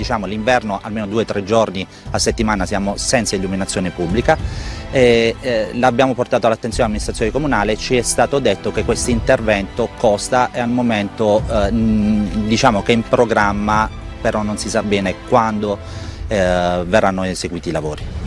diciamo, l'inverno almeno 2 o 3 giorni a settimana siamo senza illuminazione pubblica. L'abbiamo portato all'attenzione dell'amministrazione comunale, ci è stato detto che questo intervento costa e al momento diciamo che è in programma, però non si sa bene quando verranno eseguiti i lavori.